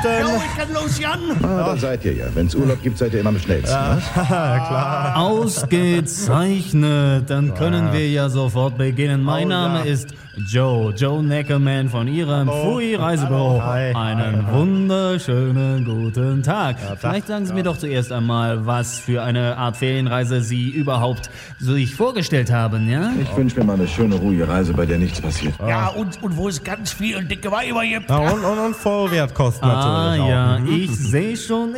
Captain. Jo, ich kann los, Jan. Da seid ihr ja. Wenn's Urlaub gibt, seid ihr immer am schnellsten. Ne? Klar. Ausgezeichnet, dann können wir ja sofort beginnen. Mein Name ist Joe Neckerman von Ihrem Fui-Reisebüro. Hi. Einen wunderschönen guten Tag. Vielleicht sagen Sie mir doch zuerst einmal, was für eine Art Ferienreise Sie überhaupt sich vorgestellt haben, ja? Ich wünsche mir mal eine schöne, ruhige Reise, bei der nichts passiert. Ja, und wo es ganz viel dicke Weiber gibt. Ja, und Vollwertkosten natürlich auch. Ja, ich sehe schon.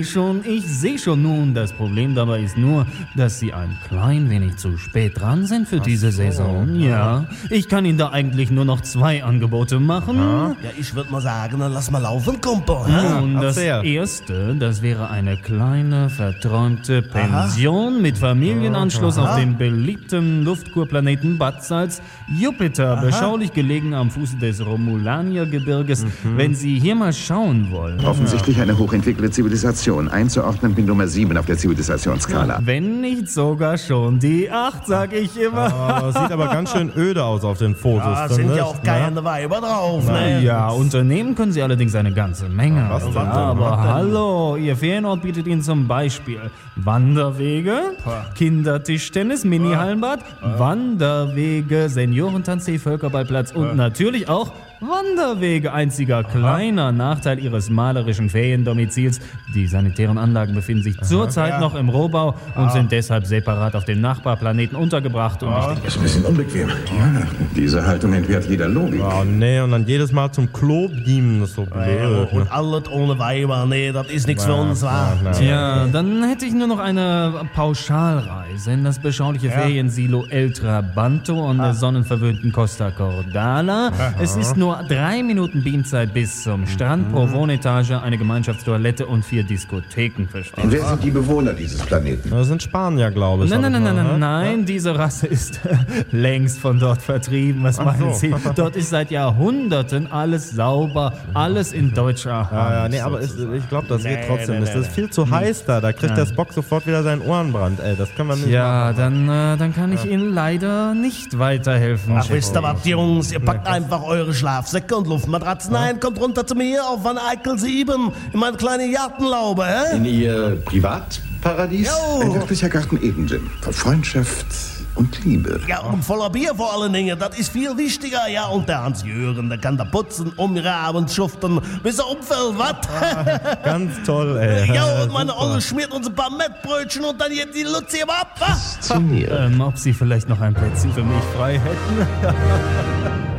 Nun, das Problem dabei ist nur, dass Sie ein klein wenig zu spät dran sind für diese Saison. Ja, ich kann Ihnen da eigentlich nur noch 2 Angebote machen. Ja, ich würde mal sagen, dann lass mal laufen, Kumpel. Und das Erzähl. erste, das wäre eine kleine, verträumte Pension mit Familienanschluss auf dem beliebten Luftkurplaneten Bad Salz, Jupiter, beschaulich gelegen am Fuße des Romulanier-Gebirges. Wenn Sie hier mal schauen wollen. Offensichtlich eine hochentwickelte Zivilisation. Einzuordnen bin Nummer 7 auf der Zivilisationsskala. Wenn nicht sogar schon die 8, sag ich immer. Oh, sieht aber ganz schön öde aus auf den Fotos. Da sind ja auch keine Weiber drauf, ne? Ja, unternehmen können Sie allerdings eine ganze Menge. was denn? Aber hallo, Ihr Ferienort bietet Ihnen zum Beispiel Wanderwege, Kindertischtennis, Mini-Hallenbad, Wanderwege, Seniorentanztee, Völkerballplatz und natürlich auch Wanderwege. Einziger kleiner Nachteil Ihres malerischen Feriendomizils: die sanitären Anlagen befinden sich zurzeit noch im Rohbau und sind deshalb separat auf dem Nachbarplaneten untergebracht. Und ich denke, Das ist ein bisschen unbequem. Ja, diese Haltung entbehrt jeder Logik. Oh nee, und dann jedes Mal zum Klo beamen, das ist so blöd. Und alles ohne Weiber, nee, das ist nichts für uns, wa? ja, dann hätte ich nur noch eine Pauschalreise in das beschauliche Feriensilo El Trabanto an der sonnenverwöhnten Costa Cordala. Es ist nur 3 Minuten Beamzeit bis zum Strand, pro Wohnetage, eine Gemeinschaftstoilette und 4 Diskotheken, verstehen Und Sie? wer sind die Bewohner dieses Planeten? Das sind Spanier, glaube ich. Nein, diese Rasse ist längst von dort vertrieben. Was meinen Sie? Dort ist seit Jahrhunderten alles sauber, alles in deutscher Hand. Ja, nee, aber ich glaube, das geht trotzdem nicht. Das ist viel zu heiß da. Da kriegt der Spock sofort wieder seinen Ohrenbrand. Ey, das können wir nicht Ja, machen. dann kann ich Ihnen leider nicht weiterhelfen. Ach, wisst ihr was, Jungs? Ihr packt einfach eure Schlafsäcke und Luftmatratzen ein, kommt runter zu mir auf Van Eyckel 7 in meine kleine Gartenlaube, hä? In Ihr Privatparadies? Ein wirklicher Garten Eden, Jim. Von Freundschaft und Liebe. Ja, und voller Bier vor allen Dingen, das ist viel wichtiger. Ja, und der Hans-Jürgen, der kann da putzen, umgraben und schuften, bis er umfällt, was? Ganz toll, ey. Ja, und meine Olle schmiert uns ein paar Mettbrötchen und dann geht die Luzi aber ab, was? Ob Sie vielleicht noch ein Plätzchen für mich frei hätten?